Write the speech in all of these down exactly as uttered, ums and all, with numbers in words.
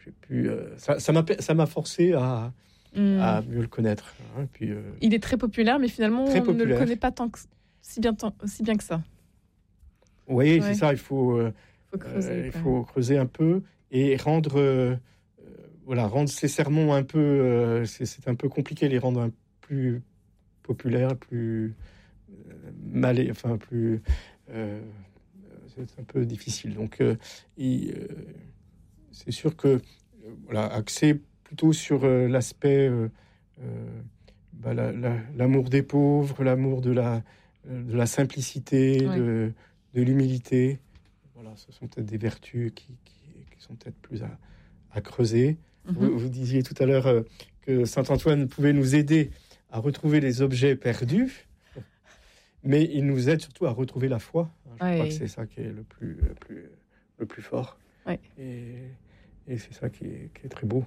j'ai pu, euh, ça, ça, m'a, ça m'a forcé à, mmh. à mieux le connaître. Hein, puis, euh, il est très populaire, mais finalement, on populaire. ne le connaît pas tant que, si, bien, tant, si bien que ça. Oui, ouais. c'est ça, il faut, euh, faut, creuser, euh, il faut creuser un peu et rendre, euh, voilà, rendre ces sermons un peu, euh, c'est, c'est un peu compliqué, les rendre un plus populaires, plus euh, mal, enfin plus... Euh, c'est un peu difficile. Donc, euh, il, euh, c'est sûr que, euh, voilà, axé plutôt sur euh, l'aspect, euh, euh, bah, la, la, l'amour des pauvres, l'amour de la, de la simplicité, ouais. de, de l'humilité. Voilà, ce sont peut-être des vertus qui, qui, qui sont peut-être plus à, à creuser. Mm-hmm. Vous, vous disiez tout à l'heure euh, que saint Antoine pouvait nous aider à retrouver les objets perdus. Mais il nous aide surtout à retrouver la foi. Je ouais. crois que c'est ça qui est le plus, le plus, le plus fort. Ouais. Et, et c'est ça qui est, qui est très beau.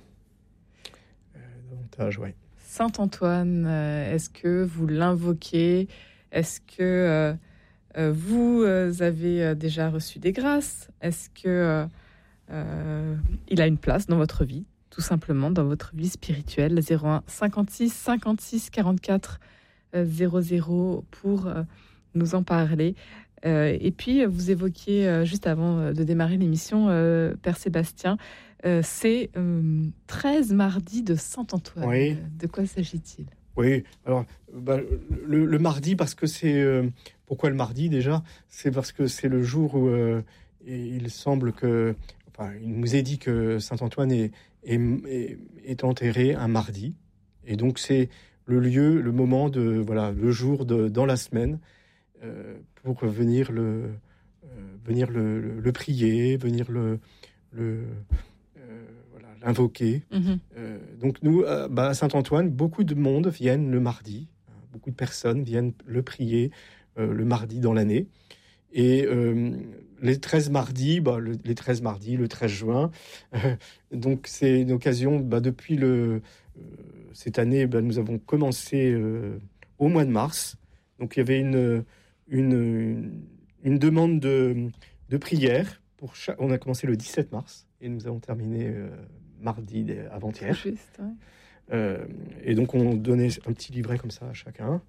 Euh, davantage, ouais. Saint Antoine, euh, est-ce que vous l'invoquez ? Est-ce que euh, vous euh, avez déjà reçu des grâces ? Est-ce que euh, il a une place dans votre vie, tout simplement, dans votre vie spirituelle ? zéro un cinquante-six cinquante-six quarante-quatre zéro zéro pour euh, nous en parler. Euh, et puis, vous évoquiez, euh, juste avant de démarrer l'émission, euh, Père Sébastien, euh, c'est euh, treize mardis de Saint-Antoine. Oui. De quoi s'agit-il ? Oui, alors, bah, le, le mardi, parce que c'est... Euh, pourquoi le mardi, déjà ? C'est parce que c'est le jour où euh, il semble que... Enfin, il nous est dit que Saint-Antoine est, est, est, est enterré un mardi. Et donc, c'est le lieu, le moment, de voilà, le jour de, dans la semaine, euh, pour venir le, euh, venir le, le, le prier, venir le, le euh, voilà, l'invoquer. Mm-hmm. Euh, donc nous, euh, bah, à Saint-Antoine, beaucoup de monde viennent le mardi, hein, beaucoup de personnes viennent le prier euh, le mardi dans l'année. Et euh, les treize mardis, bah, le, les treize mardis, le treize juin, euh, donc c'est une occasion, bah, depuis le... Euh, cette année, bah, nous avons commencé euh, au mois de mars. Donc il y avait une, une, une, une demande de, de prière. Pour chaque... On a commencé le dix-sept mars et nous avons terminé euh, mardi avant-hier. Juste, ouais. euh, et donc on donnait un petit livret comme ça à chacun.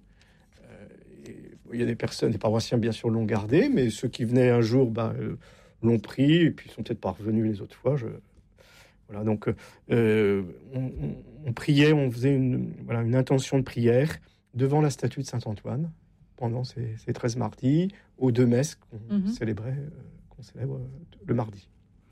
Il y a des personnes, des paroissiens, bien sûr, l'ont gardé, mais ceux qui venaient un jour bah, euh, l'ont pris, et puis ils sont peut-être pas revenus les autres fois. Je... Voilà, donc euh, on, on, on priait, on faisait une, voilà, une intention de prière devant la statue de Saint-Antoine pendant ces, ces treize mardis, aux deux messes qu'on mm-hmm. célébrait, euh, qu'on célèbre euh, le mardi.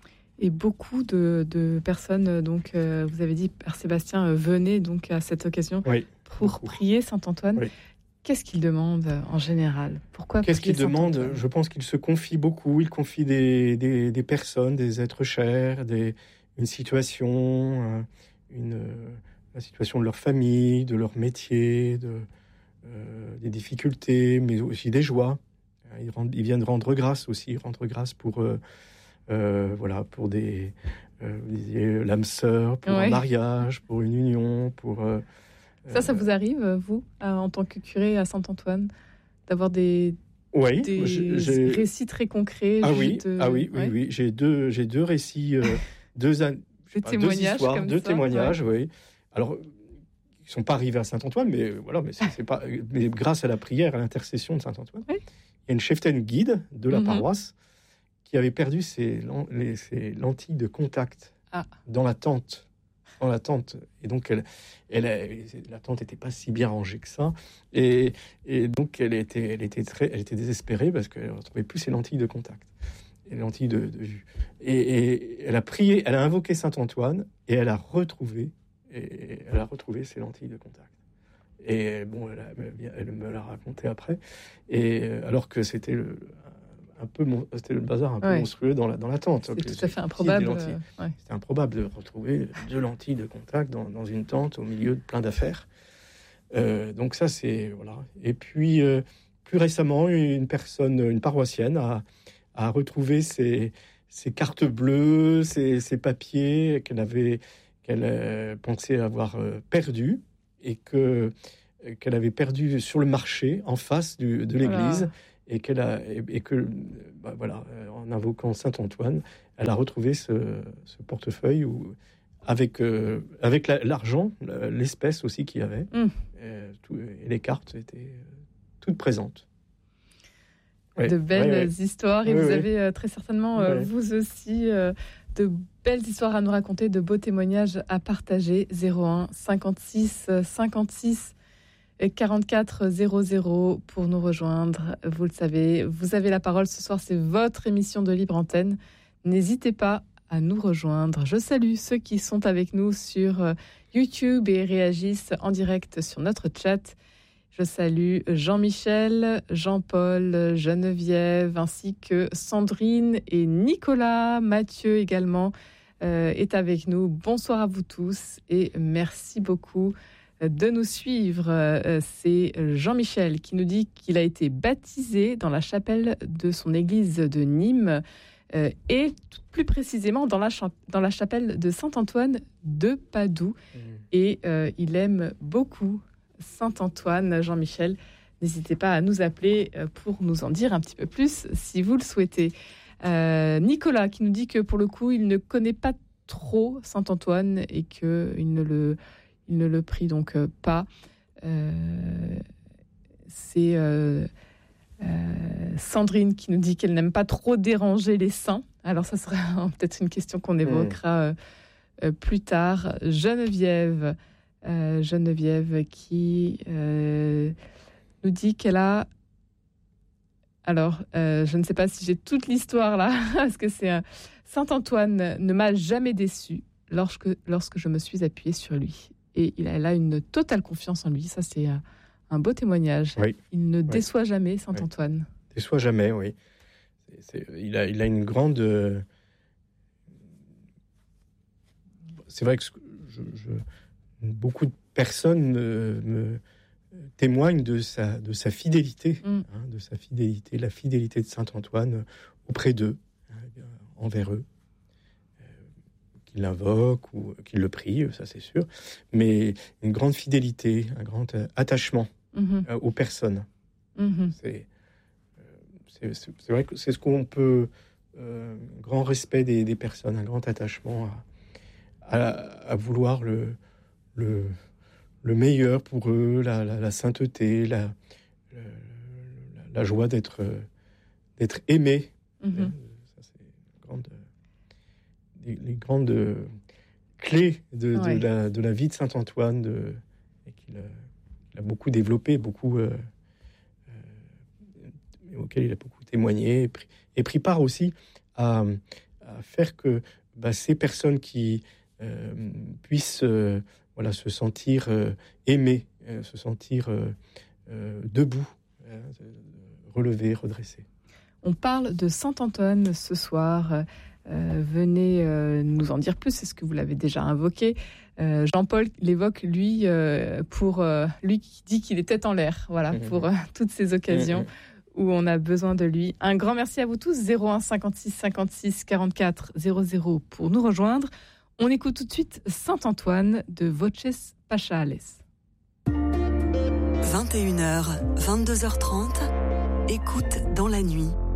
Et beaucoup de, de personnes, donc, euh, vous avez dit, Père Sébastien, euh, venaient donc à cette occasion oui, pour beaucoup. prier Saint-Antoine. Oui. Qu'est-ce qu'il demande en général ? Pourquoi Qu'est-ce qu'il demande ? Je pense qu'il se confie beaucoup. Il confie des, des, des personnes, des êtres chers, des, une situation, une, la situation de leur famille, de leur métier, de, euh, des difficultés, mais aussi des joies. Ils, rendent, ils viennent rendre grâce aussi, rendre grâce pour, euh, euh, voilà, pour des, euh, vous disiez, l'âme sœur, pour ouais. un mariage, pour une union, pour... Euh, Ça, ça vous arrive, vous, en tant que curé à Saint-Antoine, d'avoir des, oui, des j'ai, j'ai... récits très concrets Ah oui, de... ah oui, ouais. oui, oui. J'ai deux, j'ai deux récits, euh, deux, an... des pas, témoignages deux histoires, comme deux ça, témoignages, ouais. oui. Alors, ils ne sont pas arrivés à Saint-Antoine, mais voilà, mais c'est, c'est pas, mais grâce à la prière, à l'intercession de Saint-Antoine, oui. il y a une cheftaine guide de la mm-hmm. paroisse qui avait perdu ses, les, ses lentilles de contact ah. dans la tente. Dans la tente, et donc elle, elle, elle, la tente n'était pas si bien rangée que ça, et, et donc elle était, elle était très, elle était désespérée parce qu'elle ne retrouvait plus ses lentilles de contact, et les lentilles de, de vue. Et, et elle a prié, elle a invoqué Saint Antoine, et elle a retrouvé, et elle a retrouvé ses lentilles de contact. Et bon, elle, a, elle me l'a raconté après, et alors que c'était le un peu c'était le bazar un peu ouais. monstrueux dans la dans la tente. C'est donc, tout à fait improbable. Euh, ouais. C'était improbable de retrouver deux lentilles de contact dans, dans une tente au milieu de plein d'affaires. Euh, donc ça c'est voilà. Et puis euh, plus récemment, une personne, une paroissienne a a retrouvé ses ses cartes bleues, ses, ses papiers qu'elle avait qu'elle euh, pensait avoir euh, perdus et que qu'elle avait perdu sur le marché en face du, de l'église. Voilà. et qu'elle a et, et que bah, voilà, en invoquant saint Antoine, elle a retrouvé ce, ce portefeuille où, avec euh, avec la, l'argent, l'espèce aussi qu'il y avait, mmh. et, tout, et les cartes étaient toutes présentes. Ouais. De belles ouais, ouais. histoires et ouais, vous ouais. avez euh, très certainement euh, ouais. vous aussi euh, de belles histoires à nous raconter, de beaux témoignages à partager. Zéro un cinquante-six cinquante-six quarante-quatre zéro zéro pour nous rejoindre. Vous le savez, vous avez la parole ce soir, c'est votre émission de Libre Antenne. N'hésitez pas à nous rejoindre. Je salue ceux qui sont avec nous sur YouTube et réagissent en direct sur notre chat. Je salue Jean-Michel, Jean-Paul, Geneviève, ainsi que Sandrine et Nicolas. Mathieu également euh, est avec nous. Bonsoir à vous tous et merci beaucoup de nous suivre. Euh, c'est Jean-Michel qui nous dit qu'il a été baptisé dans la chapelle de son église de Nîmes euh, et plus précisément dans la, cha- dans la chapelle de Saint-Antoine de Padoue. Mmh. Et euh, il aime beaucoup Saint-Antoine. Jean-Michel, n'hésitez pas à nous appeler pour nous en dire un petit peu plus si vous le souhaitez. Euh, Nicolas qui nous dit que pour le coup il ne connaît pas trop Saint-Antoine et qu'il ne le, il ne le prie donc pas. Euh, c'est euh, euh, Sandrine qui nous dit qu'elle n'aime pas trop déranger les saints. Alors ça sera peut-être une question qu'on évoquera euh, plus tard. Geneviève Euh, Geneviève qui euh, nous dit qu'elle a... Alors, euh, je ne sais pas si j'ai toute l'histoire là, parce que c'est un... Saint-Antoine ne m'a jamais déçu lorsque, lorsque je me suis appuyée sur lui. Et il a, elle a une totale confiance en lui. Ça, c'est un, un beau témoignage. Oui. Il ne oui. déçoit jamais, Saint-Antoine. Oui. Déçoit jamais, oui. C'est, c'est, il, a, il a une grande... Euh... C'est vrai que je... je... beaucoup de personnes me, me témoignent de sa, de sa fidélité, mm. hein, de sa fidélité, la fidélité de Saint-Antoine auprès d'eux, hein, envers eux, euh, qu'ils l'invoquent ou qu'ils le prient, ça c'est sûr, mais une grande fidélité, un grand attachement mm-hmm. euh, aux personnes. Mm-hmm. C'est, c'est, c'est, c'est vrai que c'est ce qu'on peut, euh, un grand respect des, des personnes, un grand attachement à, à, à vouloir le Le, le meilleur pour eux, la, la, la sainteté, la, la, la joie d'être, d'être aimé. Mm-hmm. Ça, c'est grande, les, les grandes clés de, ouais. de, la, de la vie de Saint-Antoine, de, et qu'il a, il a beaucoup développé, beaucoup, euh, euh, auquel il a beaucoup témoigné, et pris, et pris part aussi à, à faire que bah, ces personnes qui euh, puissent... Euh, Voilà, se sentir euh, aimé, euh, se sentir euh, euh, debout, euh, relevé, redressé. On parle de Saint-Antoine ce soir. Euh, venez euh, nous en dire plus. Est-ce que vous l'avez déjà invoqué ? euh, Jean-Paul l'évoque, lui, euh, pour euh, lui qui dit qu'il est tête en l'air. Voilà, mmh. pour euh, toutes ces occasions mmh. où on a besoin de lui. Un grand merci à vous tous. zéro un cinquante-six cinquante-six quarante-quatre zéro zéro pour nous rejoindre. On écoute tout de suite Saint-Antoine de Voces Pachales. vingt et une heures, vingt-deux heures trente, écoute dans la nuit.